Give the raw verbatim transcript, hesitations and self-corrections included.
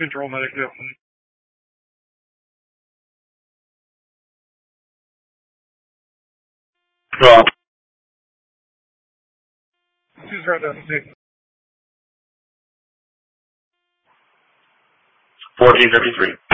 Control medic, yeah. Well, She's right there. fourteen fifty-three.